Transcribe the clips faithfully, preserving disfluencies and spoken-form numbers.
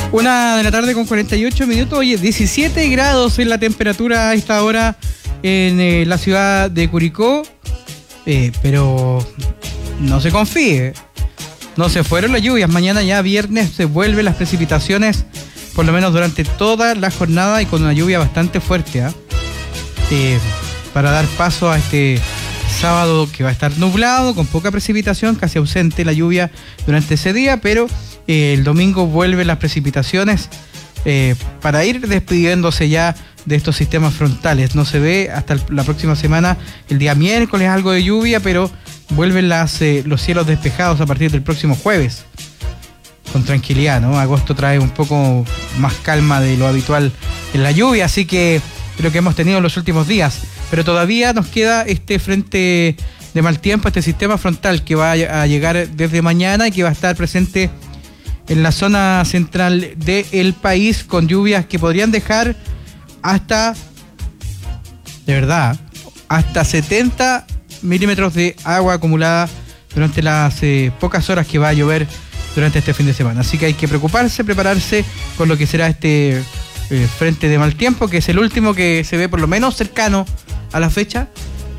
Una de la tarde con cuarenta y ocho minutos, oye, diecisiete grados en la temperatura a esta hora en eh, la ciudad de Curicó, eh, pero no se confíe, no se fueron las lluvias, mañana ya viernes se vuelven las precipitaciones, por lo menos durante toda la jornada y con una lluvia bastante fuerte, ¿eh? Eh, para dar paso a este sábado que va a estar nublado, con poca precipitación, casi ausente la lluvia durante ese día, pero eh, el domingo vuelven las precipitaciones eh, para ir despidiéndose ya de estos sistemas frontales. No se ve hasta el, la próxima semana, el día miércoles algo de lluvia, pero vuelven las, eh, los cielos despejados a partir del próximo jueves, con tranquilidad, ¿no? Agosto trae un poco más calma de lo habitual en la lluvia, así que lo que hemos tenido en los últimos días. Pero todavía nos queda este frente de mal tiempo, este sistema frontal que va a llegar desde mañana y que va a estar presente en la zona central del país, con lluvias que podrían dejar hasta, de verdad, hasta setenta milímetros de agua acumulada durante las eh, pocas horas que va a llover durante este fin de semana. Así que hay que preocuparse, prepararse con lo que será este eh, frente de mal tiempo, que es el último que se ve por lo menos cercano a la fecha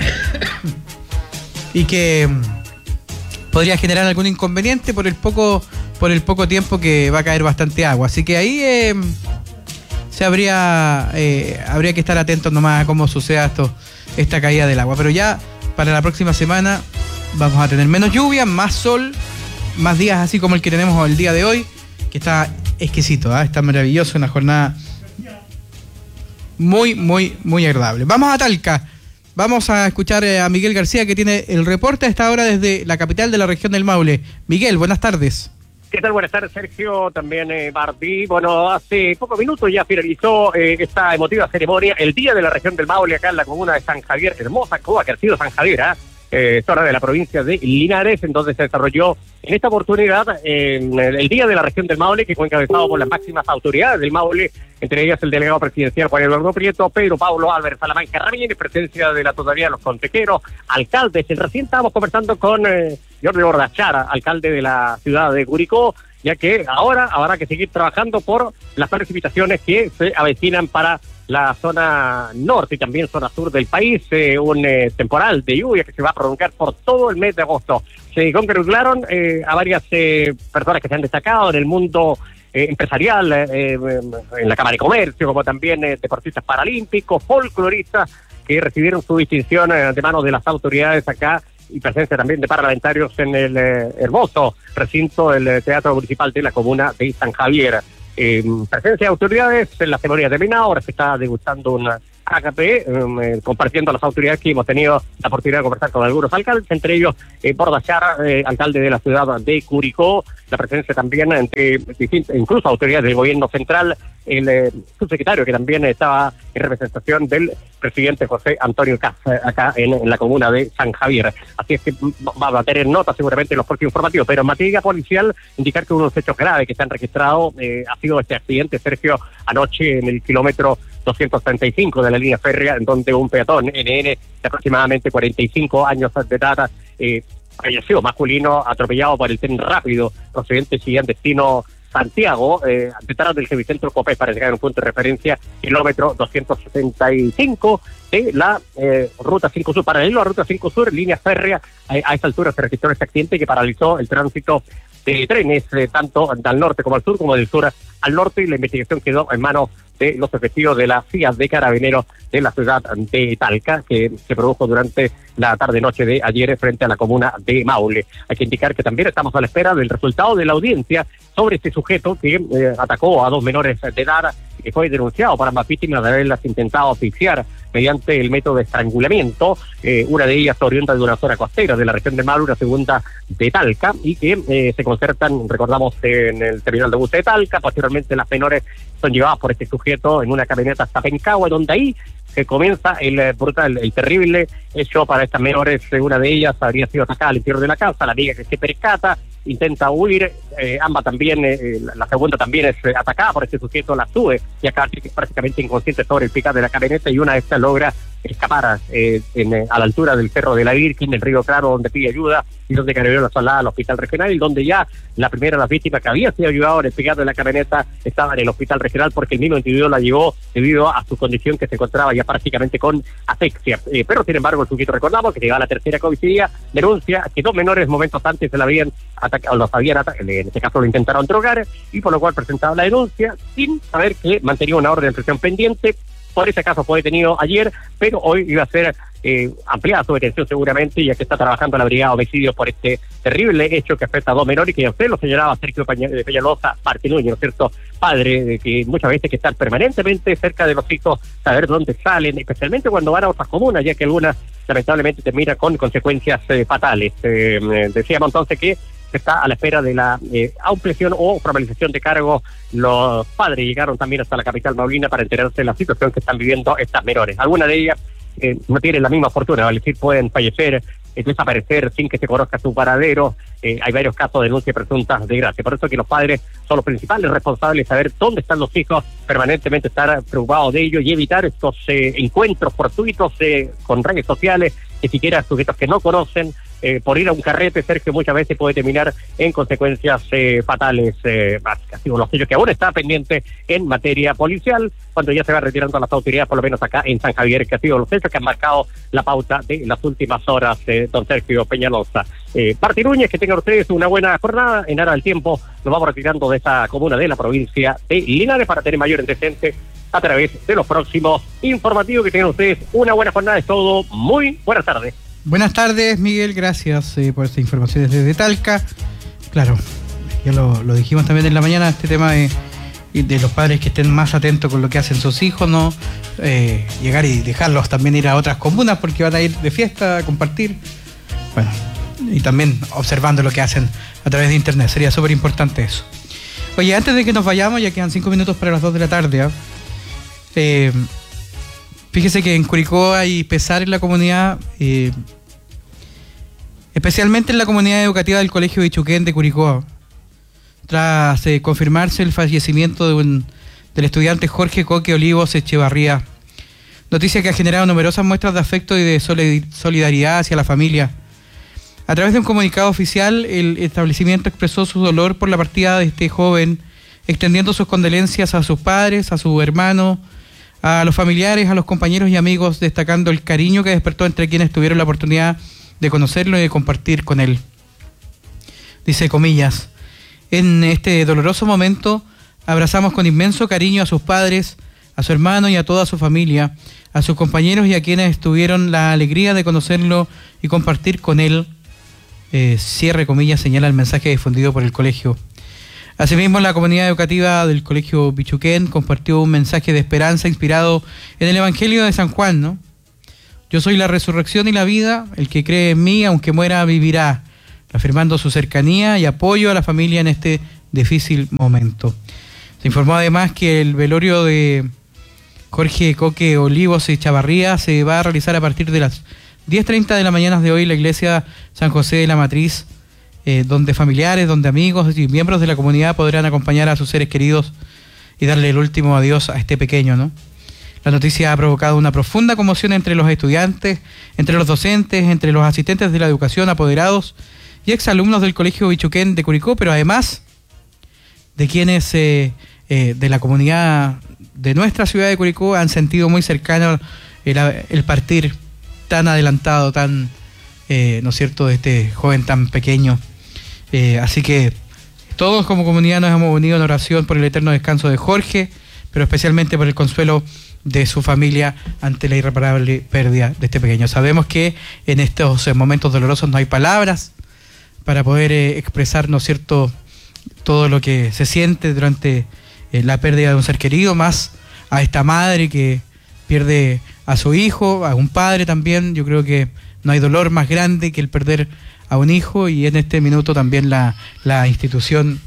y que podría generar algún inconveniente por el poco por el poco tiempo que va a caer bastante agua. Así que ahí eh, se habría eh, habría que estar atentos nomás a cómo suceda esto, esta caída del agua. Pero ya para la próxima semana vamos a tener menos lluvia, más sol, más días así como el que tenemos el día de hoy, que está exquisito, ¿eh? Está maravilloso, una jornada muy, muy, muy agradable. Vamos a Talca. Vamos a escuchar a Miguel García, que tiene el reporte a esta hora desde la capital de la región del Maule. Miguel, buenas tardes. ¿Qué tal? Buenas tardes, Sergio. También eh, Martí. Bueno, hace pocos minutos ya finalizó eh, esta emotiva ceremonia, el Día de la Región del Maule, acá en la comuna de San Javier. Hermosa comuna que ha sido San Javier, ¿eh? Eh, zona de la provincia de Linares, en donde se desarrolló en esta oportunidad eh, el Día de la Región del Maule, que fue encabezado por las máximas autoridades del Maule, entre ellas el delegado presidencial Juan Eduardo Prieto, Pedro Pablo Álvarez Salamanca Ramírez, presencia de la todavía los consejeros, alcaldes. Recién estábamos conversando con eh, Jordi Bordachara, alcalde de la ciudad de Curicó, ya que ahora habrá que seguir trabajando por las precipitaciones que se avecinan para la zona norte y también zona sur del país, eh, un eh, temporal de lluvia que se va a prolongar por todo el mes de agosto. Se congratularon eh, a varias eh, personas que se han destacado en el mundo eh, empresarial, eh, en la Cámara de Comercio, como también eh, deportistas paralímpicos, folcloristas, que recibieron su distinción eh, de manos de las autoridades acá, y presencia también de parlamentarios en el eh, hermoso recinto del eh, Teatro Municipal de la comuna de San Javier. Eh, presencia de autoridades en la ceremonia terminada, ahora se está degustando una ágape, eh, compartiendo a las autoridades que hemos tenido la oportunidad de conversar con algunos alcaldes, entre ellos eh, Bordachara, eh, alcalde de la ciudad de Curicó, la presencia también entre distintas, incluso autoridades del gobierno central, el eh, subsecretario que también estaba en representación del presidente José Antonio Caz, acá en, en la comuna de San Javier. Así es que va a tener nota seguramente en los próximos informativos, pero en materia policial, indicar que uno de los hechos graves que se han registrado eh, ha sido este accidente, Sergio, anoche en el kilómetro doscientos treinta y cinco de la línea férrea, en donde un peatón N N de aproximadamente cuarenta y cinco años de edad eh, falleció, masculino, atropellado por el tren rápido procedente Chillán destino Santiago, eh, detrás del Gemicentro Copé, para llegar a un punto de referencia, kilómetro doscientos setenta y cinco de la eh, Ruta cinco Sur, paralelo a Ruta cinco Sur, línea férrea. Eh, a esa altura se registró este accidente que paralizó el tránsito de trenes, eh, tanto al norte como al sur, como del sur al norte, y la investigación quedó en manos de los efectivos de la C I A de Carabineros de la ciudad de Talca, que se produjo durante la tarde-noche de ayer frente a la comuna de Maule. Hay que indicar que también estamos a la espera del resultado de la audiencia sobre este sujeto que eh, atacó a dos menores de edad y que fue denunciado por ambas víctimas de haberlas intentado asfixiar mediante el método de estrangulamiento, eh, una de ellas oriunda de una zona costera de la región de Maule, una segunda de Talca, y que eh, se concertan, recordamos, en el terminal de bus de Talca. Posteriormente las menores son llevadas por este sujeto en una camioneta hasta Pencahua, donde ahí se comienza el brutal, el terrible hecho para estas menores. Una de ellas habría sido atacada al interior de la casa, la amiga que se percata, intenta huir, eh, ambas también, eh, la segunda también es eh, atacada por este sujeto, la sube y acá prácticamente inconsciente sobre el picar de la camioneta, y una de estas logra escapara eh, en, eh, a la altura del Cerro de la Virgen, del Río Claro, donde pide ayuda y donde Carabineros la trasladaba al hospital regional, y donde ya la primera de las víctimas que había sido ayudado en el pegado de la camioneta estaba en el hospital regional porque el mismo individuo la llevó debido a su condición que se encontraba ya prácticamente con asfixia. Eh, pero sin embargo, el sujeto, recordamos que llegaba a la tercera comisaría, denuncia que dos menores momentos antes se la habían atacado, los habían atacado, en este caso lo intentaron drogar, y por lo cual presentaba la denuncia sin saber que mantenía una orden de prisión pendiente. Por ese caso fue detenido ayer, pero hoy iba a ser eh, ampliada su detención seguramente, ya que está trabajando la brigada de homicidios por este terrible hecho que afecta a dos menores, que ya usted lo señalaba, Sergio Peñalosa Martinuño, ¿no es cierto? Padre, de que muchas veces hay que estar permanentemente cerca de los hijos, saber dónde salen, especialmente cuando van a otras comunas, ya que algunas lamentablemente terminan con consecuencias eh, fatales. Eh, decíamos entonces que se está a la espera de la eh, ampliación o formalización de cargos. Los padres llegaron también hasta la capital maulina para enterarse de la situación que están viviendo estas menores. Algunas de ellas eh, no tienen la misma fortuna, es decir, pueden fallecer, eh, desaparecer sin que se conozca su paradero. Eh, hay varios casos de denuncias presuntas de gracia. Por eso que los padres son los principales responsables de saber dónde están los hijos, permanentemente estar preocupados de ellos y evitar estos eh, encuentros fortuitos eh, con redes sociales, que siquiera sujetos que no conocen, eh, por ir a un carrete, Sergio, muchas veces puede terminar en consecuencias eh, fatales eh, básicas. Digo, los hechos que aún está pendiente en materia policial, cuando ya se va retirando las autoridades, por lo menos acá en San Javier, que ha sido los hechos que han marcado la pauta de las últimas horas, eh, don Sergio Peñalosa. Eh, Martín Núñez, que tengan ustedes una buena jornada. En aras del tiempo nos vamos retirando de esta comuna de la provincia de Linares para tener mayor antecedente a través de los próximos informativos. Que tengan ustedes una buena jornada. Es todo. Muy buenas tardes. Buenas tardes, Miguel. Gracias eh, por esta información desde Talca. Claro, ya lo, lo dijimos también en la mañana, este tema de, de los padres que estén más atentos con lo que hacen sus hijos, no eh, llegar y dejarlos también ir a otras comunas porque van a ir de fiesta a compartir. Bueno, y también observando lo que hacen a través de internet. Sería súper importante eso. Oye, antes de que nos vayamos, ya quedan cinco minutos para las dos de la tarde, ¿eh? Eh, fíjese que en Curicó hay pesar en la comunidad, eh, especialmente en la comunidad educativa del Colegio Bichuquén de Curicó, tras eh, confirmarse el fallecimiento de un, del estudiante Jorge Coque Olivos Echevarría. Noticia que ha generado numerosas muestras de afecto y de solidaridad hacia la familia. A través de un comunicado oficial, el establecimiento expresó su dolor por la partida de este joven, extendiendo sus condolencias a sus padres, a su hermano, a los familiares, a los compañeros y amigos, destacando el cariño que despertó entre quienes tuvieron la oportunidad de conocerlo y de compartir con él. Dice comillas: en este doloroso momento abrazamos con inmenso cariño a sus padres, a su hermano y a toda su familia, a sus compañeros y a quienes tuvieron la alegría de conocerlo y compartir con él. Eh, cierre comillas, señala el mensaje difundido por el colegio. Asimismo, la comunidad educativa del Colegio Bichuquén compartió un mensaje de esperanza inspirado en el Evangelio de San Juan, ¿no? Yo soy la resurrección y la vida, el que cree en mí, aunque muera, vivirá, afirmando su cercanía y apoyo a la familia en este difícil momento. Se informó además que el velorio de Jorge Coque Olivos Echevarría se va a realizar a partir de las diez treinta de la mañana de hoy en la iglesia San José de la Matriz, eh, donde familiares, donde amigos y miembros de la comunidad podrán acompañar a sus seres queridos y darle el último adiós a este pequeño, ¿no? La noticia ha provocado una profunda conmoción entre los estudiantes, entre los docentes, entre los asistentes de la educación, apoderados y exalumnos del Colegio Bichuquén de Curicó, pero además de quienes eh, eh, de la comunidad de nuestra ciudad de Curicó han sentido muy cercano el, el partir tan adelantado, tan, eh, ¿no es cierto?, de este joven tan pequeño. Eh, así que todos como comunidad nos hemos unido en oración por el eterno descanso de Jorge, pero especialmente por el consuelo de su familia ante la irreparable pérdida de este pequeño. Sabemos que en estos momentos dolorosos no hay palabras para poder eh, expresar, ¿no es cierto?, todo lo que se siente durante eh, la pérdida de un ser querido, más a esta madre que pierde a su hijo, a un padre también. Yo creo que no hay dolor más grande que el perder a un hijo, y en este minuto también la, la institución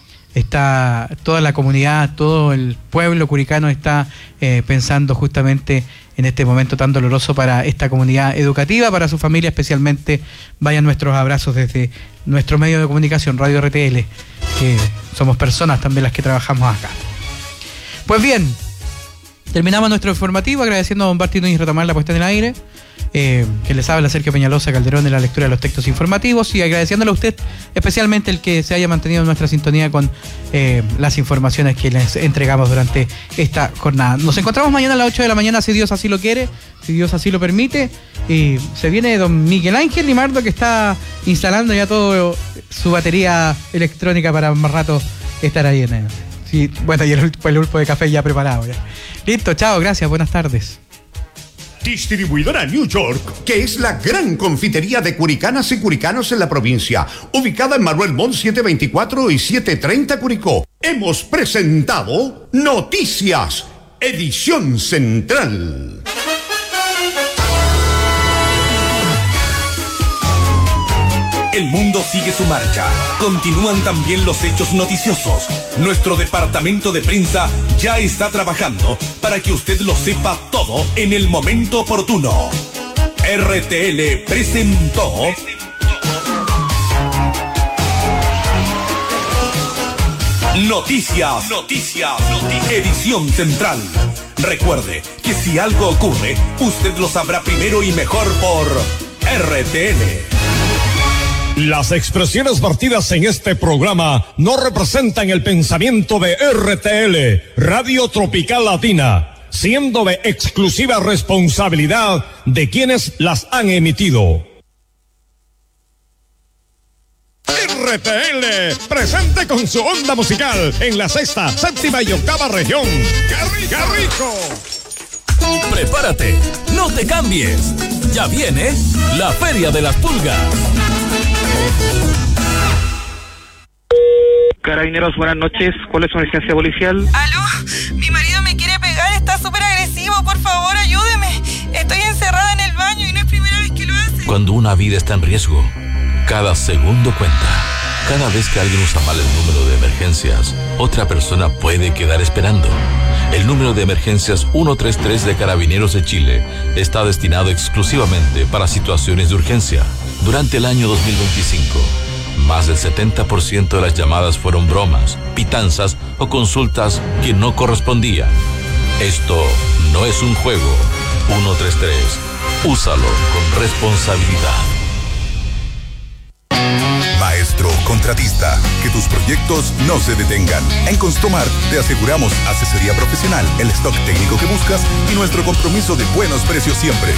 está, toda la comunidad, todo el pueblo curicano está eh, pensando justamente en este momento tan doloroso para esta comunidad educativa, para su familia especialmente. Vayan nuestros abrazos desde nuestro medio de comunicación, Radio R T L, que somos personas también las que trabajamos acá. Pues bien, terminamos nuestro informativo agradeciendo a don Bartino y retomar la puesta en el aire. Eh, que les habla Sergio Peñalosa Calderón de la lectura de los textos informativos y agradeciéndole a usted especialmente el que se haya mantenido en nuestra sintonía con eh, las informaciones que les entregamos durante esta jornada. Nos encontramos mañana a las ocho de la mañana si Dios así lo quiere, si Dios así lo permite, y se viene don Miguel Ángel Limardo, que está instalando ya todo su batería electrónica para más rato estar ahí en el, sí, bueno, y el, el pulpo de café ya preparado ya. Listo, chao, gracias, buenas tardes. Distribuidora New York, que es la gran confitería de curicanas y curicanos en la provincia, ubicada en Manuel Montt setecientos veinticuatro y setecientos treinta Curicó. Hemos presentado Noticias, edición central. El mundo sigue su marcha. Continúan también los hechos noticiosos. Nuestro departamento de prensa ya está trabajando para que usted lo sepa todo en el momento oportuno. R T L presentó Noticias, Noticias, Noticias, edición central. Recuerde que si algo ocurre, usted lo sabrá primero y mejor por R T L. Las expresiones vertidas en este programa no representan el pensamiento de R T L, Radio Tropical Latina, siendo de exclusiva responsabilidad de quienes las han emitido. R T L, presente con su onda musical en la sexta, séptima y octava región. ¡Qué rico! ¡Qué rico! Prepárate, no te cambies. Ya viene la Feria de las Pulgas. Carabineros, buenas noches. ¿Cuál es su emergencia policial? Aló, mi marido me quiere pegar, está súper agresivo, por favor, ayúdeme. Estoy encerrada en el baño y no es primera vez que lo hace. Cuando una vida está en riesgo, cada segundo cuenta. Cada vez que alguien usa mal el número de emergencias, otra persona puede quedar esperando. El número de emergencias ciento treinta y tres de Carabineros de Chile está destinado exclusivamente para situaciones de urgencia. Durante el año dos mil veinticinco, más del setenta por ciento de las llamadas fueron bromas, pitanzas o consultas que no correspondían. Esto no es un juego. ciento treinta y tres. Úsalo con responsabilidad. Maestro contratista, que tus proyectos no se detengan. En Constomar te aseguramos asesoría profesional, el stock técnico que buscas y nuestro compromiso de buenos precios siempre.